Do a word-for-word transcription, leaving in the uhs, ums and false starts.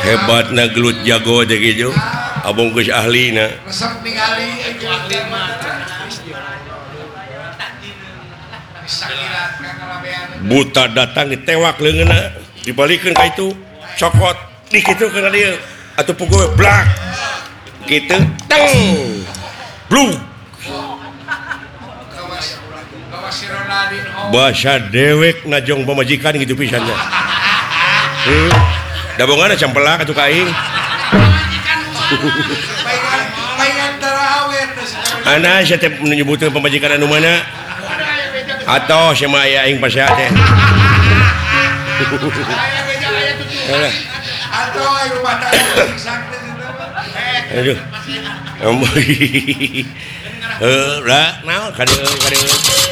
hebat na gelut jago aja gitu abang geus ahli na resep ningali ahli mah buta datang ditewak leungeunna dibalikeun ka itu cokot di kitu kana dia atuh pukul blak kitu teng bluk bahasa dewek najong pamajikan gitu pisannya hmm. Dabongan campelak atuh ka aing ana saya teh menyebutkeun pamajikan anu mana atau sama aya aing pasea teh atau aing rumah tangga aduh amoi eh lah naon kadeu kadeu